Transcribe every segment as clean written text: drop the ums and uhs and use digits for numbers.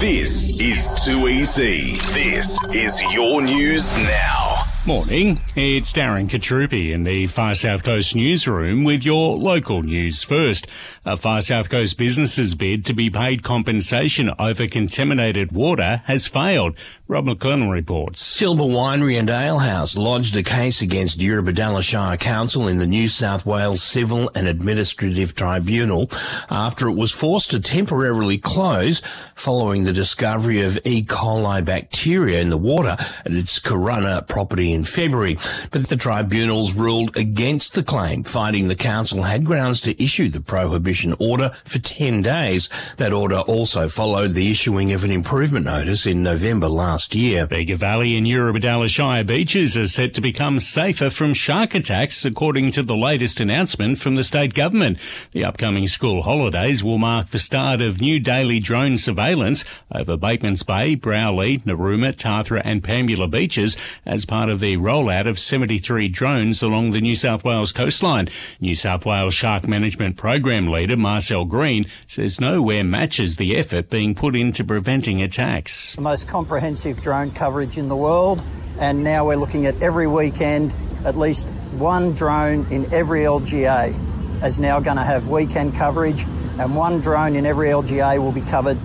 This is 2EC. This is your news now. Morning, it's Darren Katrupi in the Far South Coast newsroom with your local news first. A Far South Coast business's bid to be paid compensation over contaminated water has failed. Rob McLennan reports. Silver Winery and Alehouse lodged a case against Eurobodalla Shire Council in the New South Wales Civil and Administrative Tribunal after it was forced to temporarily close following the discovery of E. coli bacteria in the water at its Corunna property in February. But the tribunals ruled against the claim, finding the council had grounds to issue the prohibition order for 10 days. That order also followed the issuing of an improvement notice in November last year. Bega Valley and Eurobodalla Shire beaches are set to become safer from shark attacks, according to the latest announcement from the state government. The upcoming school holidays will mark the start of new daily drone surveillance over Batemans Bay, Browley, Narooma, Tathra and Pambula beaches as part of the rollout of 73 drones along the New South Wales coastline. New South Wales Shark Management Program Leader Marcel Green says nowhere matches the effort being put into preventing attacks. The most comprehensive drone coverage in the world, and now we're looking at every weekend at least one drone in every LGA is now going to have weekend coverage, and one drone in every LGA will be covered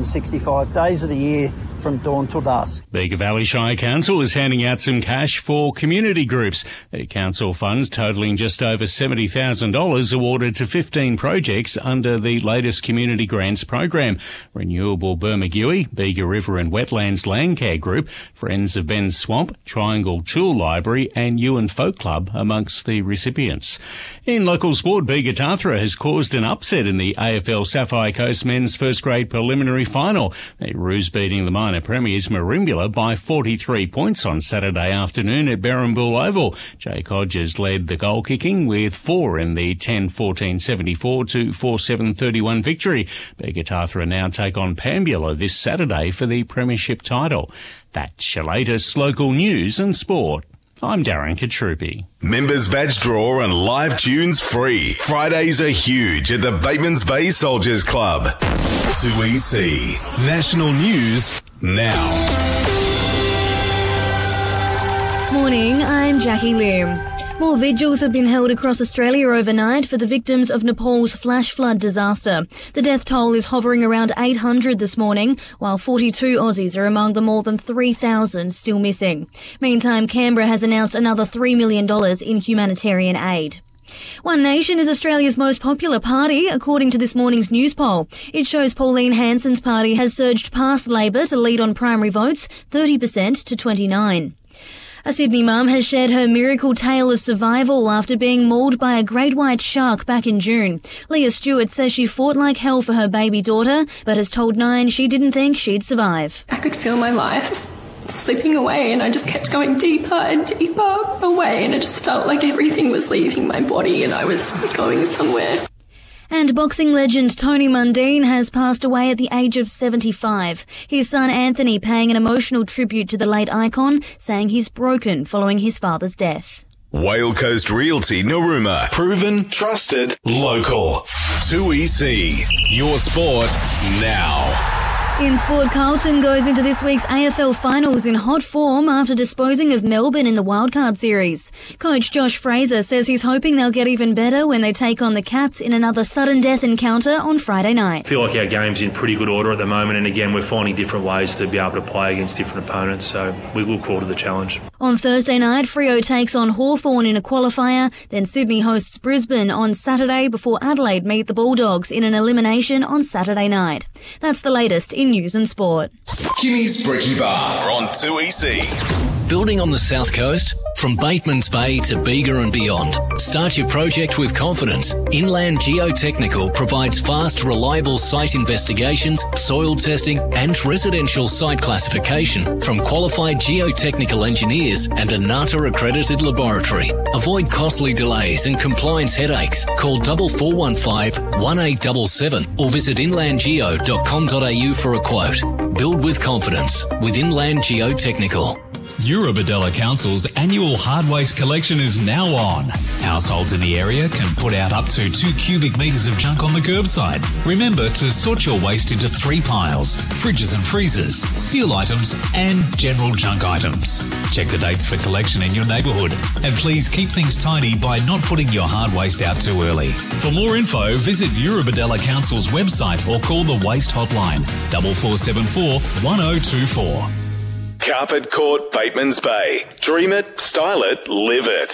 365 days of the year from dawn till dusk. Bega Valley Shire Council is handing out some cash for community groups. The council funds totalling just over $70,000 awarded to 15 projects under the latest community grants program. Renewable Bermagui, Bega River and Wetlands Land Care Group, Friends of Ben's Swamp, Triangle Tool Library and Ewan Folk Club amongst the recipients. In local sport, Bega Tathra has caused an upset in the AFL Sapphire Coast men's first grade preliminary final. The Roos beating the minor premiers Merimbula by 43 points on Saturday afternoon at Berrimbull Oval. Jake Hodges led the goal kicking with 4 in the 10-14-74 to 4-7-31 victory. Bega Tathra now take on Pambula this Saturday for the premiership title. That's your latest local news and sport. I'm Darren Katrupi. Members badge draw and live tunes free. Fridays are huge at the Batemans Bay Soldiers Club. 2EC. National News now. Morning, I'm Jackie Lim. More vigils have been held across Australia overnight for the victims of Nepal's flash flood disaster. The death toll is hovering around 800 this morning, while 42 Aussies are among the more than 3,000 still missing. Meantime, Canberra has announced another $3 million in humanitarian aid. One Nation is Australia's most popular party, according to this morning's news poll. It shows Pauline Hanson's party has surged past Labor to lead on primary votes, 30% to 29%. A Sydney mum has shared her miracle tale of survival after being mauled by a great white shark back in June. Leah Stewart says she fought like hell for her baby daughter, but has told Nine she didn't think she'd survive. I could feel my life slipping away, and I just kept going deeper and deeper away, and it just felt like everything was leaving my body and I was going somewhere. And boxing legend Tony Mundine has passed away at the age of 75. His son Anthony paying an emotional tribute to the late icon, saying he's broken following his father's death. Whale Coast Realty Narooma. Proven, trusted, local. 2EC. Your sport now. In sport, Carlton goes into this week's AFL finals in hot form after disposing of Melbourne in the wildcard series. Coach Josh Fraser says he's hoping they'll get even better when they take on the Cats in another sudden death encounter on Friday night. I feel like our game's in pretty good order at the moment, and again, we're finding different ways to be able to play against different opponents, so we look forward to the challenge. On Thursday night, Freo takes on Hawthorn in a qualifier, then Sydney hosts Brisbane on Saturday before Adelaide meet the Bulldogs in an elimination on Saturday night. That's the latest in news and sport. Kimmy's Bricky Bar on 2EC. Building on the South Coast? From Batemans Bay to Bega and beyond. Start your project with confidence. Inland Geotechnical provides fast, reliable site investigations, soil testing and residential site classification from qualified geotechnical engineers and a NATA-accredited laboratory. Avoid costly delays and compliance headaches. Call 4415 1877 or visit inlandgeo.com.au for a quote. Build with confidence with Inland Geotechnical. Eurobodalla Council's annual hard waste collection is now on. Households in the area can put out up to 2 cubic metres of junk on the curbside. Remember to sort your waste into 3 piles: fridges and freezers, steel items and general junk items. Check the dates for collection in your neighbourhood, and please keep things tidy by not putting your hard waste out too early. For more info, visit Eurobodalla Council's website or call the Waste Hotline 4474 1024. Carpet Court, Batemans Bay. Dream it, style it, live it.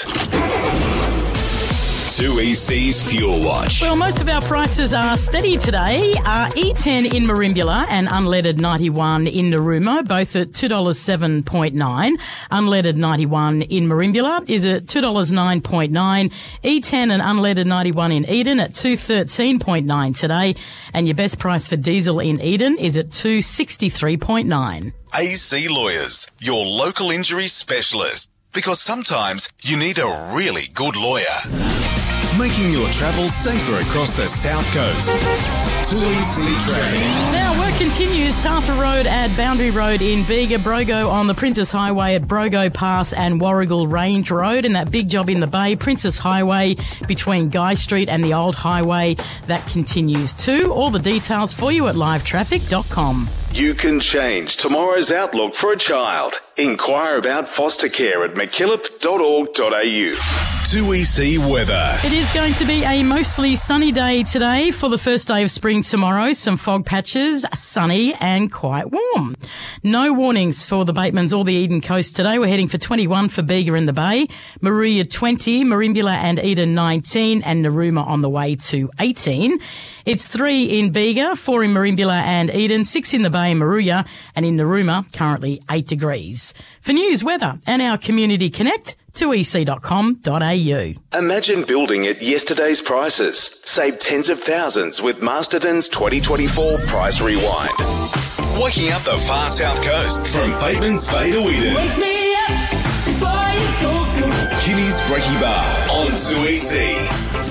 2EC's Fuel Watch. Well, most of our prices are steady today. E10 in Merimbula and unleaded 91 in Narooma, both at $2.07.9. Unleaded 91 in Merimbula is at $2.09.9. E10 and unleaded 91 in Eden at $2.13.9 today. And your best price for diesel in Eden is at $2.63.9. AC Lawyers, your local injury specialist. Because sometimes you need a really good lawyer. Making your travels safer across the South Coast. 2EC Traffic. Now, work continues. Tartha Road at Boundary Road in Bega, Brogo on the Princess Highway at Brogo Pass and Warrigal Range Road, and that big job in the Bay, Princess Highway between Guy Street and the Old Highway, that continues too. All the details for you at livetraffic.com. You can change tomorrow's outlook for a child. Inquire about foster care at mckillop.org.au. 2EC weather. It is going to be a mostly sunny day today for the first day of spring tomorrow. Some fog patches, sunny and quite warm. No warnings for the Batemans or the Eden Coast today. We're heading for 21 for Bega and the Bay, Maruya 20, Merimbula and Eden 19, and Narooma on the way to 18. It's 3 in Bega, 4 in Merimbula and Eden, 6 in the Bay and Maruya, and in Narooma currently 8 degrees. For news, weather and our Community Connect, 2ec.com.au. Imagine building at yesterday's prices. Save tens of thousands with Masterton's 2024 Price Rewind. Waking up the far South Coast from Batemans Bay to Eden. Wake me up before you go. Kimmy's Brekkie Bar on 2EC.